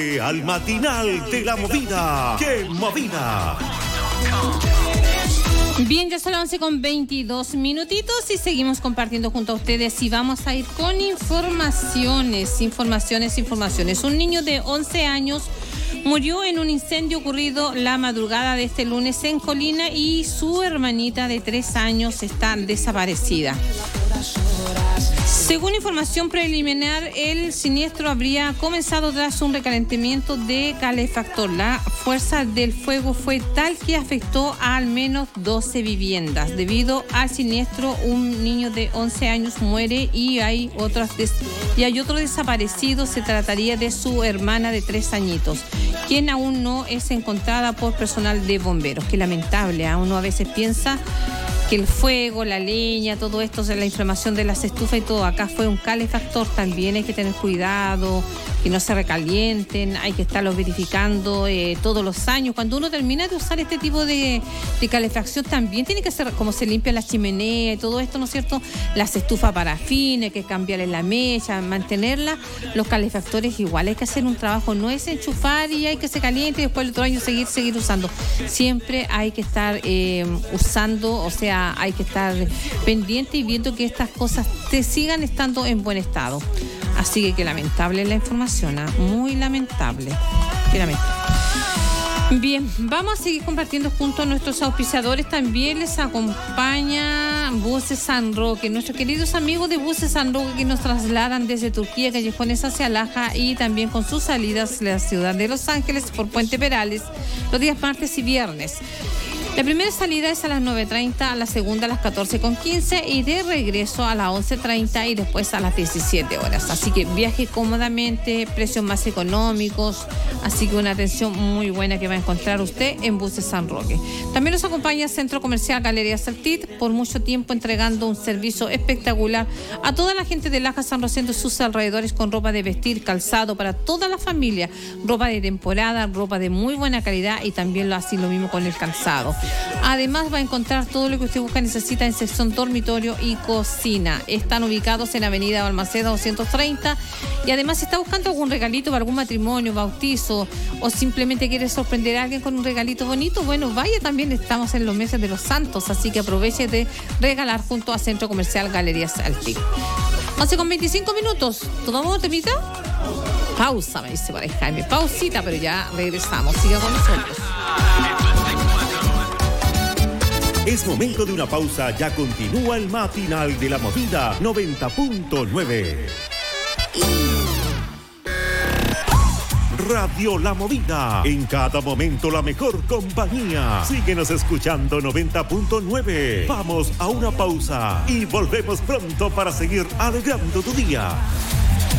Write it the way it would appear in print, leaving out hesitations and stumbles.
Al matinal de la movida. ¡Qué movida! Bien, ya son las 11:22 minutitos y seguimos compartiendo junto a ustedes y vamos a ir con informaciones. Un niño de 11 años murió en un incendio ocurrido la madrugada de este lunes en Colina y su hermanita de 3 años está desaparecida. Según información preliminar, el siniestro habría comenzado tras un recalentamiento de calefactor. La fuerza del fuego fue tal que afectó a al menos 12 viviendas. Debido al siniestro, un niño de 11 años muere y hay otro desaparecido. Se trataría de su hermana de 3 añitos, quien aún no es encontrada por personal de bomberos. Qué lamentable, uno a veces piensa que el fuego, la leña, todo esto, la inflamación de las estufas y todo, acá fue un calefactor, también hay que tener cuidado, que no se recalienten, hay que estarlos verificando todos los años. Cuando uno termina de usar este tipo de calefacción, también tiene que ser como se limpia la chimenea y todo esto, ¿no es cierto? Las estufas parafina, hay que cambiarle la mecha, mantenerla. Los calefactores igual hay que hacer un trabajo, no es enchufar y hay que se caliente y después el otro año seguir usando. Siempre hay que estar usando, o sea, hay que estar pendiente y viendo que estas cosas te sigan estando en buen estado. Así que lamentable la información, muy lamentable. Qué lamentable. Bien, vamos a seguir compartiendo junto a nuestros auspiciadores. También les acompaña Buses San Roque, nuestros queridos amigos de Buses San Roque que nos trasladan desde Turquía, Callejones hacia Laja y también con sus salidas a la ciudad de Los Ángeles por Puente Perales los días martes y viernes. La primera salida es a las 9:30, la segunda a las 14:15 y de regreso a las 11:30 y después a las 17 horas. Así que viaje cómodamente, precios más económicos, así que una atención muy buena que va a encontrar usted en Buses San Roque. También nos acompaña Centro Comercial Galería Saltit, por mucho tiempo entregando un servicio espectacular a toda la gente de Laja, San Rosendo y sus alrededores con ropa de vestir, calzado para toda la familia, ropa de temporada, ropa de muy buena calidad y también lo mismo con el calzado. Además va a encontrar todo lo que usted busca, necesita en sección dormitorio y cocina. Están ubicados en Avenida Balmaceda 230 y además si está buscando algún regalito para algún matrimonio, bautizo o simplemente quiere sorprender a alguien con un regalito bonito, bueno, vaya, también estamos en los meses de los santos, así que aproveche de regalar junto a Centro Comercial Galerías Altic. 11:25 minutos. ¿Tomamos temita? Pausa, me dice por ahí Jaime. Pausita, pero ya regresamos. Siga con nosotros. Es momento de una pausa, ya continúa el matinal de la movida 90.9. Radio La Movida, en cada momento la mejor compañía. Síguenos escuchando 90.9. Vamos a una pausa y volvemos pronto para seguir alegrando tu día.